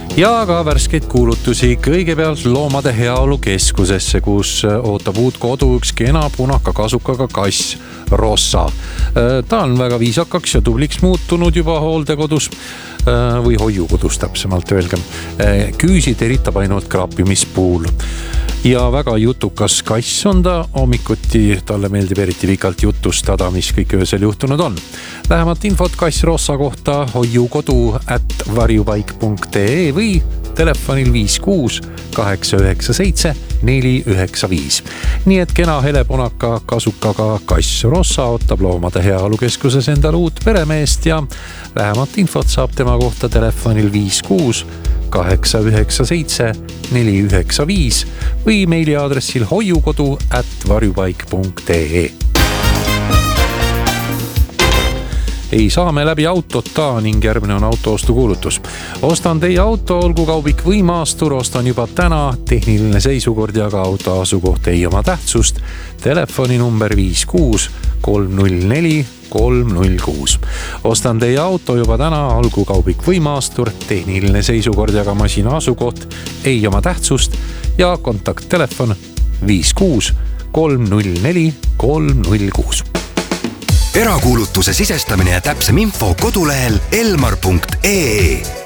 Ja ka värskeid kuulutusi kõigepealt Loomade Heaolu Keskusesse, kus ootab uut kodu üks kena punaka kasukaga kass Rossa. Ta on väga viisakaks ja tubliks muutunud juba hooldekodus või hoiukodus täpsemalt öelgem. Küüsid eritab ainult kraapimispuul. Ja väga jutukas kass on ta, hommikuti talle meeldib eriti pikalt jutustada, mis kõik öösel juhtunud on. Lähemat infot kass Rossa kohta hoiukodu@varjupaik.ee või telefonil 56 897 495. Nii et kena helepunaka kasukaga kass Rossa ootab Loomade Heaolu Keskuses endal uut peremeest ja lähemat infot saab tema kohta telefonil 56 897 495 või meiliaadressil hoiukodu@varjupaik.ee. Ei saa me läbi autota ning järgmine on autoostu kuulutus. Ostan teie auto, olgu kaubik või maastur, ostan juba täna. Tehniline seisukord ja ka auto asukoht ei oma tähtsust. Telefoni number 56 304 306. Ostan teie auto juba täna, olgu kaubik või maastur. Tehniline seisukord ja ka masina asukoht ei oma tähtsust ja kontakttelefon 56 304 306. Erakuulutuse sisestamine ja täpsem info kodulehel elmar.ee.